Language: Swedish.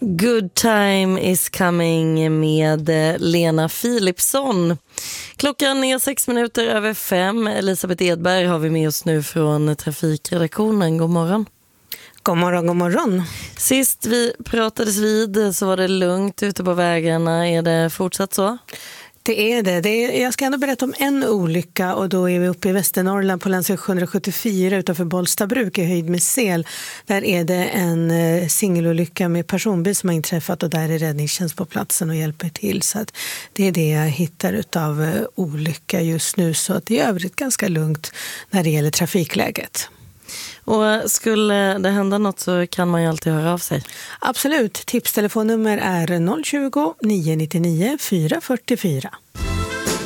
Good time is coming med Lena Philipsson. Klockan är 5:06. Elisabeth Edberg har vi med oss nu från trafikredaktionen. God morgon. God morgon, god morgon. Sist vi pratades vid så var det lugnt ute på vägarna. Är det fortsatt så? Det är det. Jag ska ändå berätta om en olycka och då är vi uppe i Västernorrland på länsväg 774 utanför Bollstabruk i höjd med Sel. Där är det en singelolycka med personbil som har inträffat och där är räddningstjänst på platsen och hjälper till. Så att det är det jag hittar utav olycka just nu, så att det är övrigt ganska lugnt när det gäller trafikläget. Och skulle det hända något så kan man ju alltid höra av sig. Absolut. Tipstelefonnummer är 020 999 444.